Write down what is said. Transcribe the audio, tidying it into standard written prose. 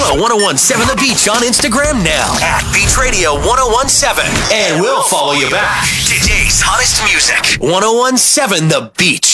Follow 1017 The Beach on Instagram now at Beach Radio 1017. And we'll follow you back. Today's hottest music. 1017 The Beach.